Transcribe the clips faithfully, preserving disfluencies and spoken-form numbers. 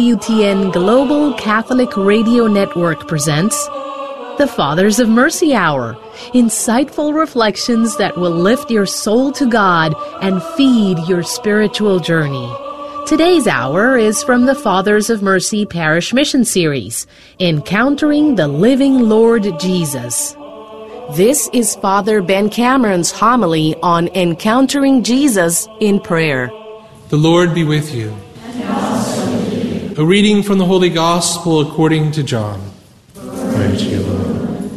W T N Global Catholic Radio Network presents the Fathers of Mercy Hour, insightful reflections that will lift your soul to God and feed your spiritual journey. Today's hour is from the Fathers of Mercy Parish Mission Series, Encountering the Living Lord Jesus. This is Father Ben Cameron's homily on Encountering Jesus in Prayer. The Lord be with you. And also with you. A reading from the Holy Gospel according to John. Glory to you, Lord.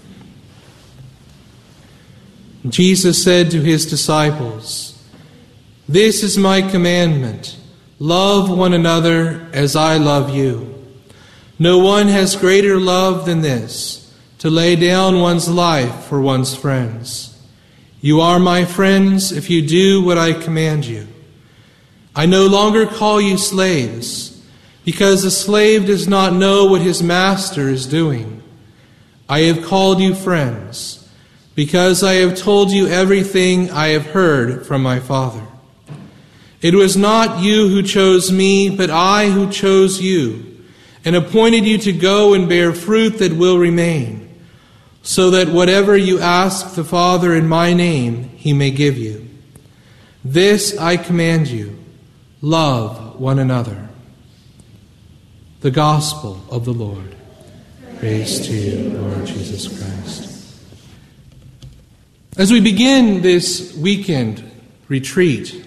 Jesus said to his disciples, "This is my commandment, love one another as I love you. No one has greater love than this, to lay down one's life for one's friends. You are my friends if you do what I command you. I no longer call you slaves, because a slave does not know what his master is doing. I have called you friends, because I have told you everything I have heard from my Father. It was not you who chose me, but I who chose you, and appointed you to go and bear fruit that will remain, so that whatever you ask the Father in my name, he may give you. This I command you, love one another." The Gospel of the Lord. Praise to you, Lord Jesus Christ. As we begin this weekend retreat,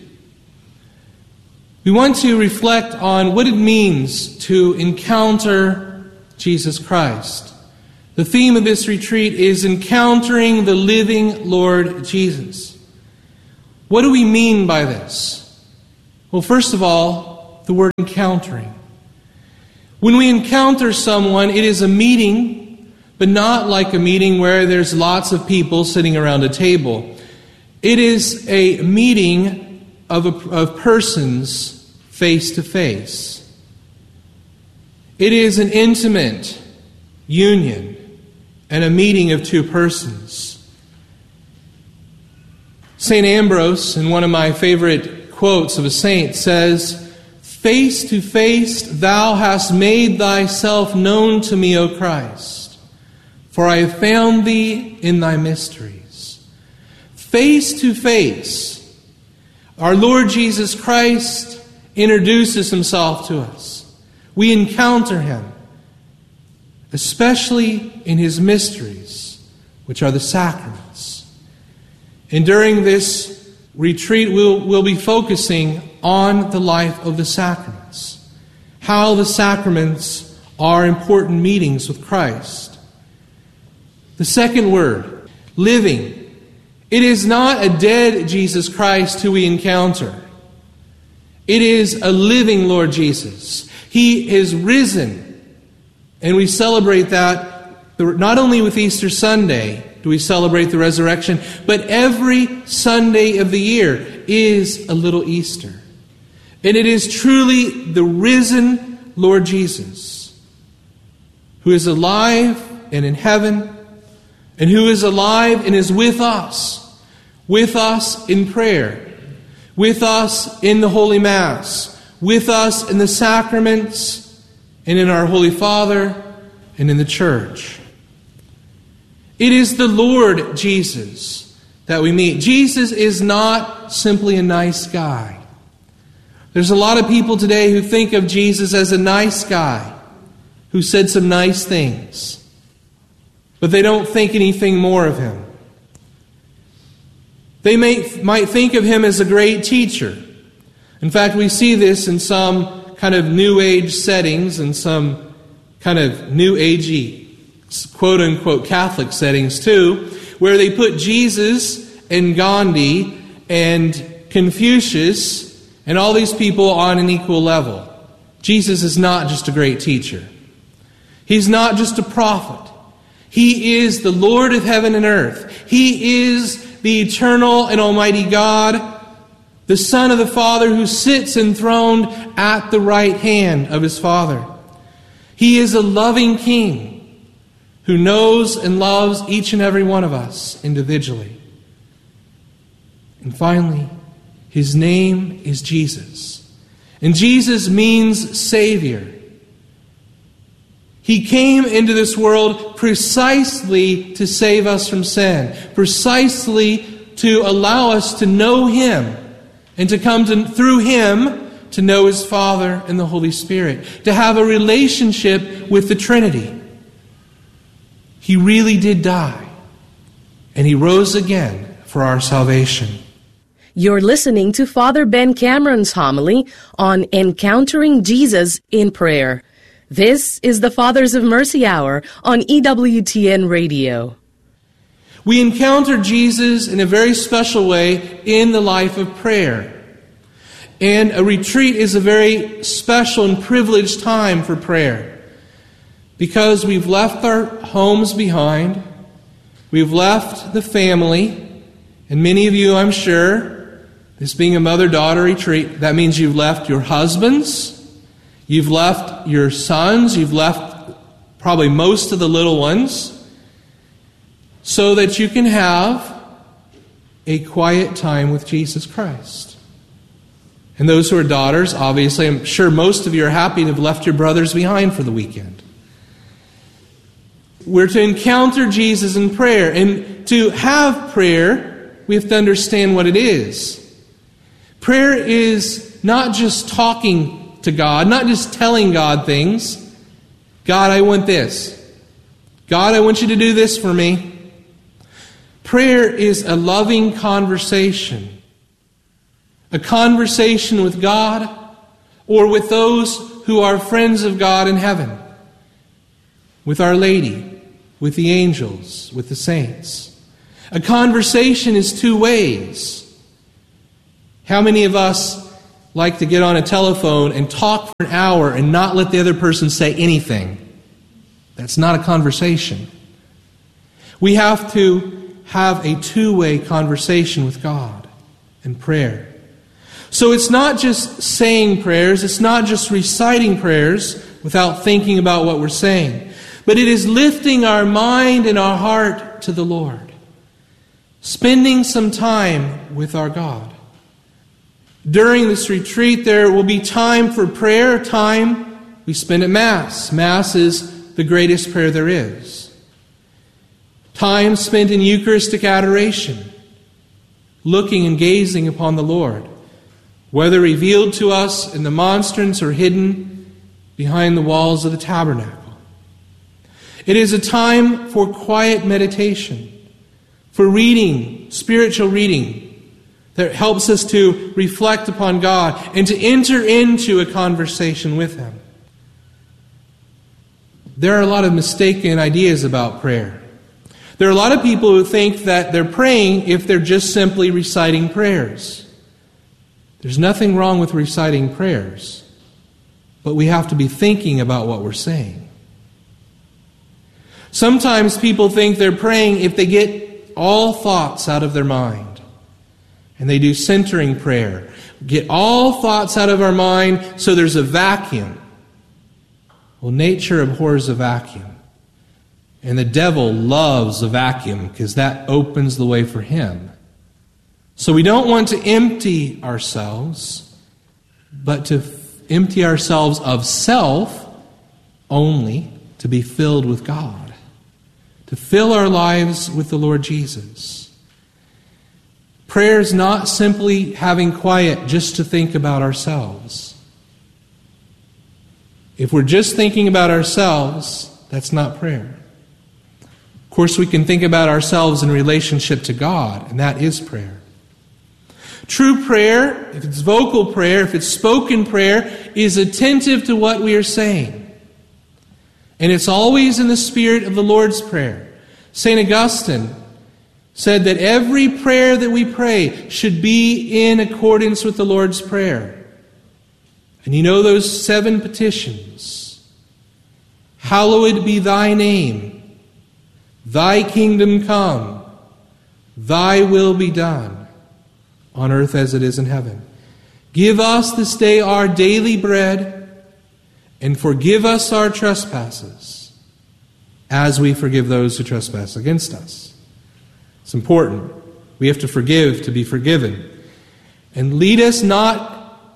we want to reflect on what it means to encounter Jesus Christ. The theme of this retreat is encountering the living Lord Jesus. What do we mean by this? Well, first of all, the word encountering. When we encounter someone, it is a meeting, but not like a meeting where there's lots of people sitting around a table. It is a meeting of, a, of persons face to face. It is an intimate union and a meeting of two persons. Saint Ambrose, in one of my favorite quotes of a saint, says, "Face to face thou hast made thyself known to me, O Christ, for I have found thee in thy mysteries." Face to face, our Lord Jesus Christ introduces himself to us. We encounter him, especially in his mysteries, which are the sacraments. And during this retreat, we'll, we'll be focusing on the life of the sacraments, how the sacraments are important meetings with Christ. The second word, living. It is not a dead Jesus Christ who we encounter. It is a living Lord Jesus. He is risen. And we celebrate that not only with Easter Sunday do we celebrate the resurrection, but every Sunday of the year is a little Easter. And it is truly the risen Lord Jesus who is alive and in heaven, and who is alive and is with us, with us in prayer, with us in the Holy Mass, with us in the sacraments, and in our Holy Father, and in the Church. It is the Lord Jesus that we meet. Jesus is not simply a nice guy. There's a lot of people today who think of Jesus as a nice guy who said some nice things, but they don't think anything more of him. They may, might think of him as a great teacher. In fact, we see this in some kind of New Age settings and some kind of New Agey, quote-unquote Catholic settings too, where they put Jesus and Gandhi and Confucius and all these people on an equal level. Jesus is not just a great teacher. He's not just a prophet. He is the Lord of heaven and earth. He is the eternal and almighty God, the Son of the Father who sits enthroned at the right hand of his Father. He is a loving King who knows and loves each and every one of us individually. And finally, his name is Jesus. And Jesus means Savior. He came into this world precisely to save us from sin, precisely to allow us to know Him, and to come to, through Him to know His Father and the Holy Spirit, to have a relationship with the Trinity. He really did die, and He rose again for our salvation. You're listening to Father Ben Cameron's homily on Encountering Jesus in Prayer. This is the Fathers of Mercy Hour on E W T N Radio. We encounter Jesus in a very special way in the life of prayer. And a retreat is a very special and privileged time for prayer, because we've left our homes behind, we've left the family, and many of you, I'm sure, this being a mother-daughter retreat, that means you've left your husbands, you've left your sons, you've left probably most of the little ones, so that you can have a quiet time with Jesus Christ. And those who are daughters, obviously, I'm sure most of you are happy to have left your brothers behind for the weekend. We're to encounter Jesus in prayer. And to have prayer, we have to understand what it is. Prayer is not just talking to God, not just telling God things. God, I want this. God, I want you to do this for me. Prayer is a loving conversation. A conversation with God or with those who are friends of God in heaven. With Our Lady, with the angels, with the saints. A conversation is two ways. How many of us like to get on a telephone and talk for an hour and not let the other person say anything? That's not a conversation. We have to have a two-way conversation with God in prayer. So it's not just saying prayers, it's not just reciting prayers without thinking about what we're saying, but it is lifting our mind and our heart to the Lord, spending some time with our God. During this retreat, there will be time for prayer, time we spend at Mass. Mass is the greatest prayer there is. Time spent in Eucharistic adoration, looking and gazing upon the Lord, whether revealed to us in the monstrance or hidden behind the walls of the tabernacle. It is a time for quiet meditation, for reading, spiritual reading, that helps us to reflect upon God and to enter into a conversation with Him. There are a lot of mistaken ideas about prayer. There are a lot of people who think that they're praying if they're just simply reciting prayers. There's nothing wrong with reciting prayers, but we have to be thinking about what we're saying. Sometimes people think they're praying if they get all thoughts out of their mind. And they do centering prayer. Get all thoughts out of our mind so there's a vacuum. Well, nature abhors a vacuum. And the devil loves a vacuum because that opens the way for him. So we don't want to empty ourselves, but to f- empty ourselves of self only to be filled with God. To fill our lives with the Lord Jesus. Prayer is not simply having quiet just to think about ourselves. If we're just thinking about ourselves, that's not prayer. Of course, we can think about ourselves in relationship to God, and that is prayer. True prayer, if it's vocal prayer, if it's spoken prayer, is attentive to what we are saying. And it's always in the spirit of the Lord's Prayer. Saint Augustine said that every prayer that we pray should be in accordance with the Lord's Prayer. And you know those seven petitions. Hallowed be thy name. Thy kingdom come. Thy will be done, on earth as it is in heaven. Give us this day our daily bread, and forgive us our trespasses, as we forgive those who trespass against us. It's important. We have to forgive to be forgiven. And lead us not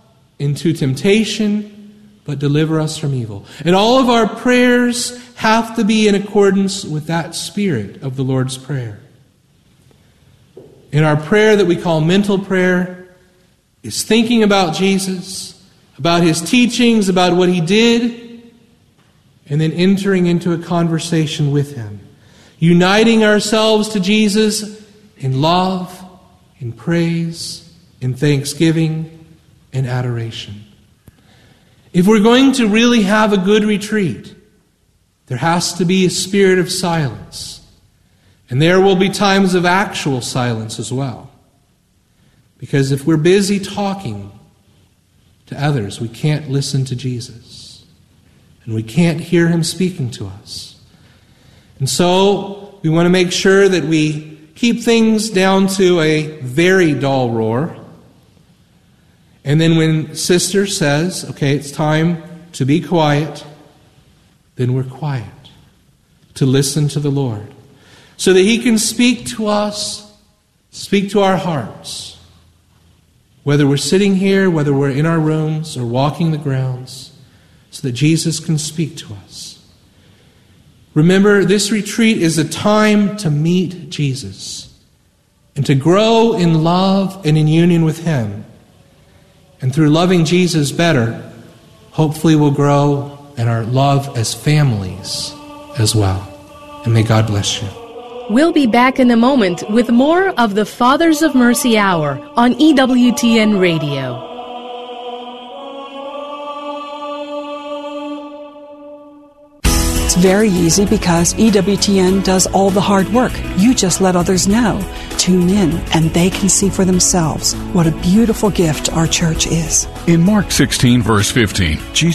into temptation, but deliver us from evil. And all of our prayers have to be in accordance with that spirit of the Lord's Prayer. In our prayer that we call mental prayer is thinking about Jesus, about his teachings, about what he did, and then entering into a conversation with him. Uniting ourselves to Jesus in love, in praise, in thanksgiving, and adoration. If we're going to really have a good retreat, there has to be a spirit of silence. And there will be times of actual silence as well. Because if we're busy talking to others, we can't listen to Jesus. And we can't hear him speaking to us. And so we want to make sure that we keep things down to a very dull roar. And then when Sister says, okay, it's time to be quiet, then we're quiet to listen to the Lord. So that he can speak to us, speak to our hearts. Whether we're sitting here, whether we're in our rooms or walking the grounds, so that Jesus can speak to us. Remember, this retreat is a time to meet Jesus and to grow in love and in union with him. And through loving Jesus better, hopefully we'll grow in our love as families as well. And may God bless you. We'll be back in a moment with more of the Fathers of Mercy Hour on E W T N Radio. It's very easy because E W T N does all the hard work. You just let others know. Tune in and they can see for themselves what a beautiful gift our church is. In Mark sixteen, verse fifteen, Jesus